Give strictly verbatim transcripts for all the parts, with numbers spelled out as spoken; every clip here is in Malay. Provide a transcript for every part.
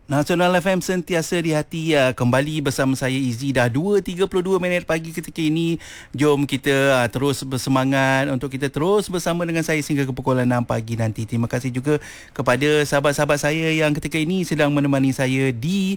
Nasional F M sentiasa di hati ya. Kembali bersama saya Izzy. Dah dua tiga puluh dua minit pagi ketika ini. Jom kita uh, terus bersemangat untuk kita terus bersama dengan saya sehingga ke pukul enam pagi nanti. Terima kasih juga kepada sahabat-sahabat saya yang ketika ini sedang menemani saya di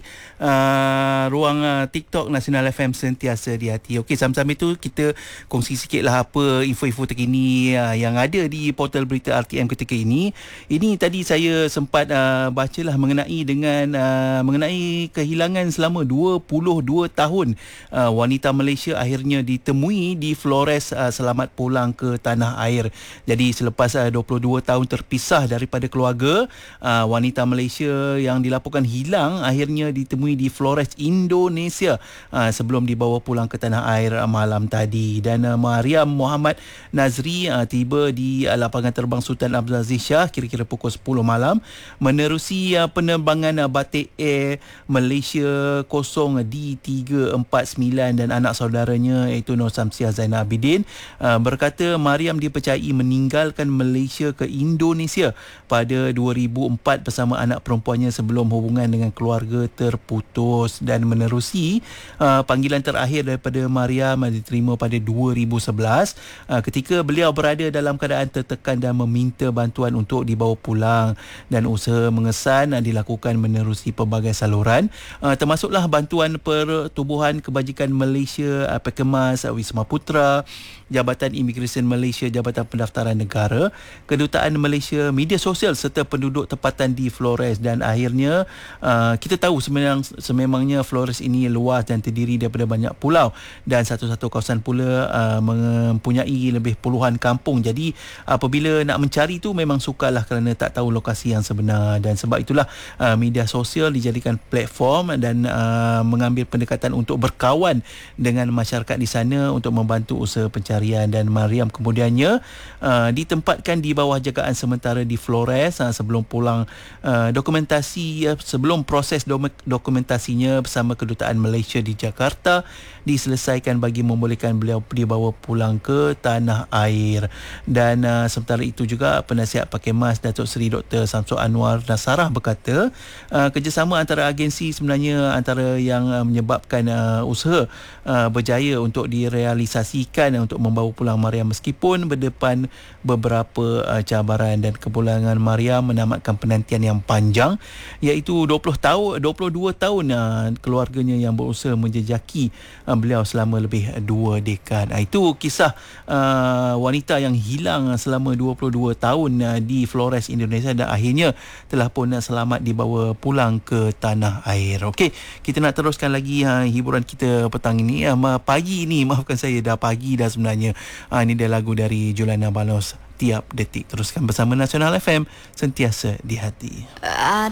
uh, ruang uh, TikTok Nasional F M sentiasa di hati. Okey, sambil-sambil itu kita kongsi sikitlah apa info-info terkini uh, yang ada di portal berita R T M ketika ini. Ini tadi saya sempat uh, bacalah mengenai dengan Uh, mengenai kehilangan selama dua puluh dua tahun uh, wanita Malaysia akhirnya ditemui di Flores uh, selamat pulang ke tanah air. Jadi selepas uh, dua puluh dua tahun terpisah daripada keluarga, uh, wanita Malaysia yang dilaporkan hilang akhirnya ditemui di Flores, Indonesia uh, sebelum dibawa pulang ke tanah air uh, malam tadi. Dan uh, Mariam Muhammad Nazri uh, tiba di uh, lapangan terbang Sultan Abdul Aziz Shah kira-kira pukul sepuluh malam menerusi uh, penerbangan uh, Batik Air Malaysia kosong D tiga empat sembilan dan anak saudaranya iaitu Nur Samsiah Zainal Abidin uh, berkata Mariam dipercayai meninggalkan Malaysia ke Indonesia pada dua ribu empat bersama anak perempuannya sebelum hubungan dengan keluarga terputus. Dan menerusi uh, panggilan terakhir daripada Mariam diterima pada dua ribu sebelas uh, ketika beliau berada dalam keadaan tertekan dan meminta bantuan untuk dibawa pulang, dan usaha mengesan uh, dilakukan menerusi pelbagai saluran uh, termasuklah bantuan Pertubuhan Kebajikan Malaysia, uh, Pekemas, uh, Wisma Putra, Jabatan Imigresen Malaysia, Jabatan Pendaftaran Negara, Kedutaan Malaysia, media sosial serta penduduk tempatan di Flores. Dan akhirnya uh, kita tahu sememang, sememangnya Flores ini luas dan terdiri daripada banyak pulau dan satu-satu kawasan pula uh, mempunyai lebih puluhan kampung. Jadi apabila nak mencari tu memang sukarlah kerana tak tahu lokasi yang sebenar, dan sebab itulah uh, media sosial dijadikan platform dan uh, mengambil pendekatan untuk berkawan dengan masyarakat di sana untuk membantu usaha pencarian. Dan Mariam kemudiannya uh, ditempatkan di bawah jagaan sementara di Flores uh, sebelum pulang uh, dokumentasi uh, sebelum proses do- dokumentasinya bersama Kedutaan Malaysia di Jakarta diselesaikan bagi membolehkan beliau dibawa pulang ke tanah air. Dan uh, sementara itu juga penasihat Pakemas Datuk Seri Doktor Samsul Anwar Nasarah berkata uh, kerjasama antara agensi sebenarnya antara yang uh, menyebabkan uh, usaha uh, berjaya untuk direalisasikan uh, untuk membawa pulang Mariam meskipun berdepan beberapa uh, cabaran. Dan kepulangan Mariam menamatkan penantian yang panjang iaitu dua puluh tahun dua puluh dua tahun uh, keluarganya yang berusaha menjejaki uh, beliau selama lebih dua dekad. Uh, itu kisah uh, wanita yang hilang selama dua puluh dua tahun uh, di Flores, Indonesia, dan akhirnya telah pun uh, selamat dibawa pulang ke tanah air. Okey, kita nak teruskan lagi uh, hiburan kita petang ini. Uh, pagi ini, maafkan saya, dah pagi dah sebenarnya. Uh, ini dia lagu dari Juliana Banos, Tiap Detik. Teruskan bersama Nasional F M, sentiasa di hati.